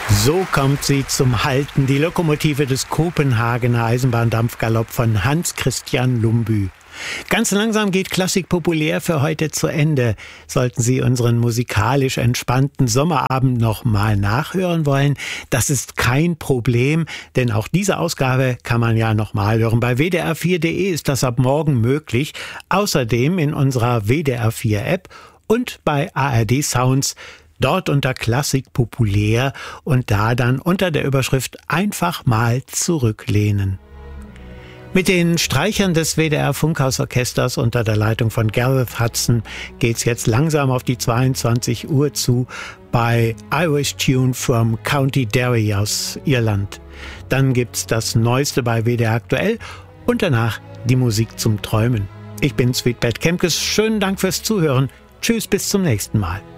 So kommt sie zum Halten, die Lokomotive des Kopenhagener Eisenbahndampfgalopp von Hans Christian Lumbye. Ganz langsam geht Klassik populär für heute zu Ende. Sollten Sie unseren musikalisch entspannten Sommerabend noch mal nachhören wollen, das ist kein Problem, denn auch diese Ausgabe kann man ja noch mal hören. Bei wdr4.de ist das ab morgen möglich. Außerdem in unserer WDR4-App und bei ARD Sounds. Dort unter Klassik populär und da dann unter der Überschrift einfach mal zurücklehnen. Mit den Streichern des WDR Funkhausorchesters unter der Leitung von Gareth Hudson geht's jetzt langsam auf die 22 Uhr zu bei Irish Tune from County Derry aus Irland. Dann gibt's das Neueste bei WDR Aktuell und danach die Musik zum Träumen. Ich bin Sweetbet Kemkes. Schönen Dank fürs Zuhören. Tschüss, bis zum nächsten Mal.